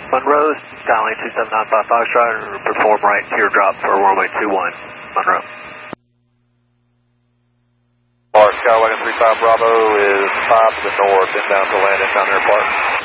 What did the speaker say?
Monroe, Stanley 2795 Foxtrot, and perform right teardrop for runway 21, Monroe. Skyway 35 Bravo is 5 to the north, inbound to land at Mount Air Park.